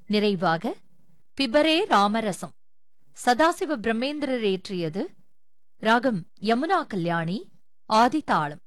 நிறைவாக பிபரே ராமரசம் சதாசிவ பிரம்மேந்திரர் இயற்றியது. ராகம் யமுனா கல்யாணி, ஆதிதாளம்.